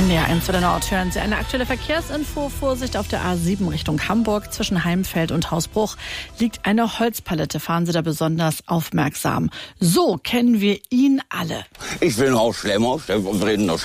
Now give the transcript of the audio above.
NDR1 für den Ort hören Sie eine aktuelle Verkehrsinfo. Vorsicht auf der A7 Richtung Hamburg. Zwischen Heimfeld und Hausbruch liegt eine Holzpalette. Fahren Sie da besonders aufmerksam. So kennen wir ihn alle. Ich bin Horst Schlemmer, stellvertretender